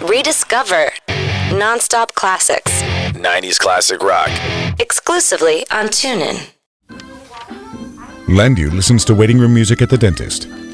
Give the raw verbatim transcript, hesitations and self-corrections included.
Rediscover non-stop classics. nineties classic rock. Exclusively on TuneIn. Landu listens to waiting room music at the dentist.